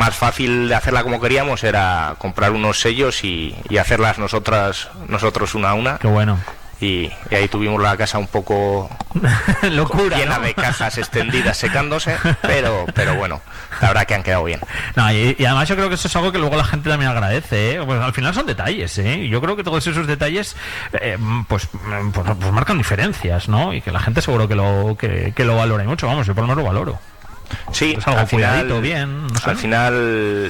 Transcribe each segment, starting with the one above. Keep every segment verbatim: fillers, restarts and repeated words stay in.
más fácil de hacerla como queríamos era comprar unos sellos y, y hacerlas nosotras, nosotros una a una. Qué bueno. Y, y ahí tuvimos la casa un poco locura, llena, ¿no?, de cajas extendidas secándose, pero pero bueno, la verdad que han quedado bien. No, y, y además yo creo que eso es algo que luego la gente también agradece, ¿eh? Pues al final son detalles, ¿eh? Yo creo que todos esos detalles eh, pues, pues, pues marcan diferencias, ¿no? Y que la gente seguro que lo que, que lo valora mucho, vamos, yo por lo menos lo valoro. Sí, es algo al final, cuidadito, bien, no sé. Al final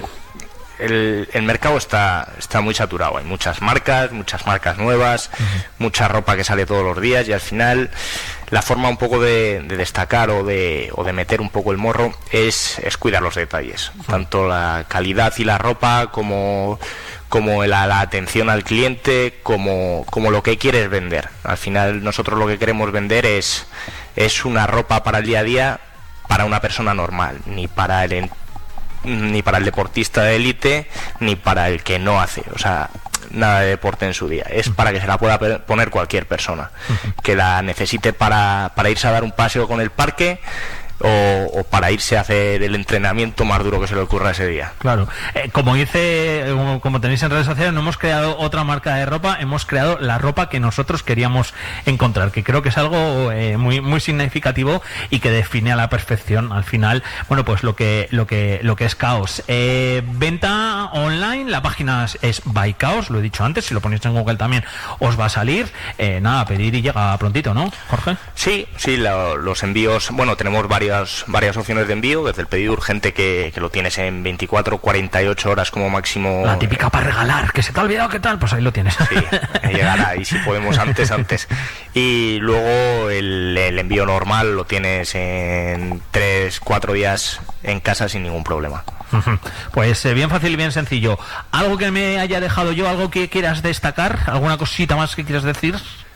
El, el mercado está está muy saturado, hay muchas marcas, muchas marcas nuevas, uh-huh. mucha ropa que sale todos los días, y al final la forma un poco de, de destacar o de, o de meter un poco el morro es, es cuidar los detalles, uh-huh. tanto la calidad y la ropa como, como la, la atención al cliente, como, como lo que quieres vender. Al final nosotros lo que queremos vender es, es una ropa para el día a día, para una persona normal, ni para el ni para el deportista de élite, ni para el que no hace, o sea, nada de deporte en su día. Es para que se la pueda poner cualquier persona que la necesite para, para irse a dar un paseo con el parque, o, o para irse a hacer el entrenamiento más duro que se le ocurra ese día. Claro, eh, como dice, como, como tenéis en redes sociales, no hemos creado otra marca de ropa, hemos creado la ropa que nosotros queríamos encontrar, que creo que es algo eh, muy muy significativo y que define a la perfección al final, bueno, pues lo que lo que lo que es Caos. Eh, venta online, la página es By Caos, lo he dicho antes, si lo ponéis en Google también os va a salir. Eh, nada, pedir y llega prontito, ¿no, Jorge? Sí, sí, lo, los envíos, bueno, tenemos varios varias opciones de envío, desde el pedido urgente que, que lo tienes en veinticuatro, cuarenta y ocho horas como máximo. La típica para regalar, que se te ha olvidado, ¿qué tal? Pues ahí lo tienes. Sí, llegará, y si podemos antes, antes. Y luego el, el envío normal lo tienes en tres, cuatro días en casa sin ningún problema. Pues eh, bien fácil y bien sencillo. ¿Algo que me haya dejado yo, algo que quieras destacar? ¿Alguna cosita más que quieras decir?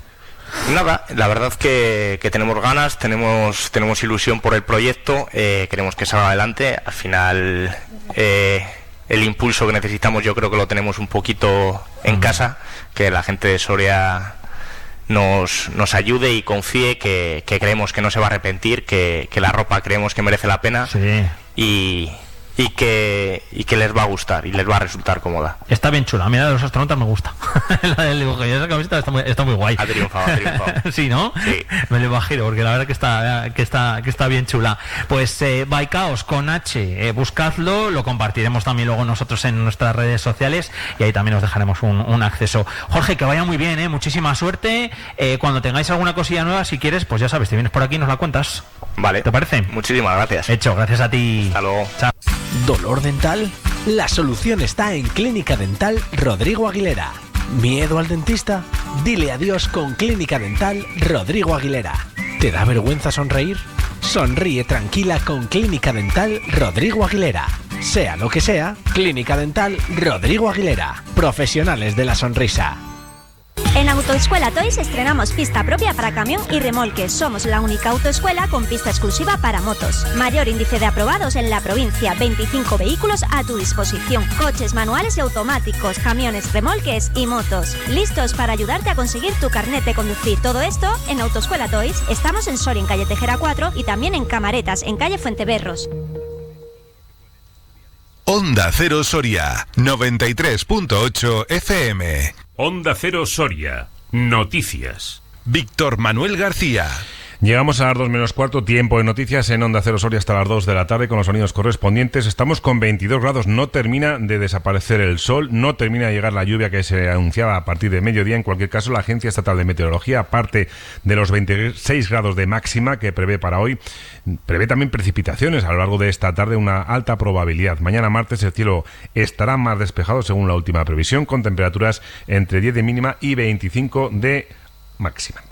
Nada, la verdad que, que tenemos ganas, tenemos tenemos ilusión por el proyecto, eh, queremos que salga adelante. Al final eh, el impulso que necesitamos yo creo que lo tenemos un poquito en casa, que la gente de Soria nos, nos ayude y confíe, que, que creemos que no se va a arrepentir, que, que la ropa creemos que merece la pena. Sí. y... y que y que les va a gustar y les va a resultar cómoda. Está bien chula, a mí la de los astronautas me gusta. La del dibujo y esa camiseta está muy, está muy guay. Ha triunfado, ha triunfado. Sí, ¿no? Sí. Me lo imagino, porque la verdad que está que está que está bien chula. Pues eh, By Caos con H, eh, buscadlo, lo compartiremos también luego nosotros en nuestras redes sociales y ahí también os dejaremos un, un acceso. Jorge, que vaya muy bien, eh, muchísima suerte. Eh, cuando tengáis alguna cosilla nueva, si quieres, pues ya sabes, te vienes por aquí y nos la cuentas. Vale. ¿Te parece? Muchísimas gracias. Hecho, gracias a ti. Hasta luego. Chao. ¿Dolor dental? La solución está en Clínica Dental Rodrigo Aguilera. ¿Miedo al dentista? Dile adiós con Clínica Dental Rodrigo Aguilera. ¿Te da vergüenza sonreír? Sonríe tranquila con Clínica Dental Rodrigo Aguilera. Sea lo que sea, Clínica Dental Rodrigo Aguilera. Profesionales de la sonrisa. En Autoescuela Toys estrenamos pista propia para camión y remolques. Somos la única autoescuela con pista exclusiva para motos. Mayor índice de aprobados en la provincia. veinticinco vehículos a tu disposición. Coches manuales y automáticos, camiones, remolques y motos. Listos para ayudarte a conseguir tu carnet de conducir. Todo esto en Autoescuela Toys. Estamos en Soria, en calle Tejera cuatro, y también en Camaretas, en calle Fuenteberros. Onda Cero Soria, noventa y tres punto ocho F M. Onda Cero Soria, noticias. Víctor Manuel García. Llegamos a las dos menos cuarto, tiempo de noticias en Onda Cero Soria hasta las dos de la tarde con los sonidos correspondientes. Estamos con veintidós grados, no termina de desaparecer el sol, no termina de llegar la lluvia que se anunciaba a partir de mediodía. En cualquier caso, la Agencia Estatal de Meteorología, aparte de los veintiséis grados de máxima que prevé para hoy, prevé también precipitaciones a lo largo de esta tarde, una alta probabilidad. Mañana martes el cielo estará más despejado según la última previsión, con temperaturas entre diez de mínima y veinticinco de máxima.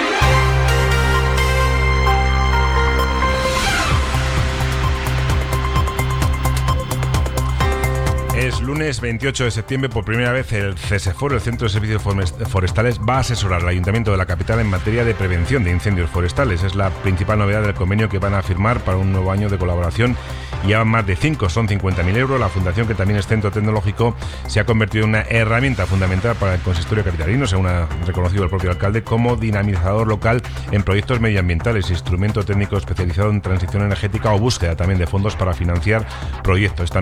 Es lunes veintiocho de septiembre. Por primera vez el CESEFOR, el Centro de Servicios Forestales, va a asesorar al Ayuntamiento de la capital en materia de prevención de incendios forestales. Es la principal novedad del convenio que van a firmar para un nuevo año de colaboración. Llevan más de cinco, son cincuenta mil euros. La fundación, que también es centro tecnológico, se ha convertido en una herramienta fundamental para el consistorio capitalino, según ha reconocido el propio alcalde, como dinamizador local en proyectos medioambientales, instrumento técnico especializado en transición energética o búsqueda también de fondos para financiar proyectos. Esta